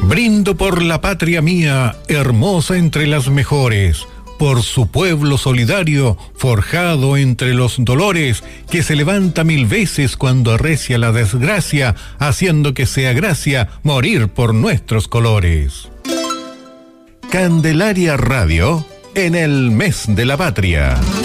Brindo por la patria mía, hermosa entre las mejores, por su pueblo solidario, forjado entre los dolores, que se levanta 1000 veces cuando arrecia la desgracia, haciendo que sea gracia morir por nuestros colores. Candelaria Radio, en el mes de la patria.